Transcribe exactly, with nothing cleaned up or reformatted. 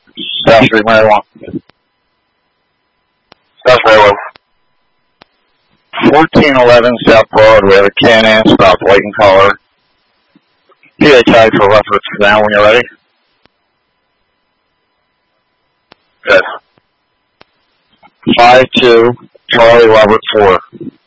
South Street, Maryland. South Maryland. fourteen eleven South Broad, we have a Can-Am stop, white in color. P A tag for reference now when you're ready. Good. five two, Charlie Robert four.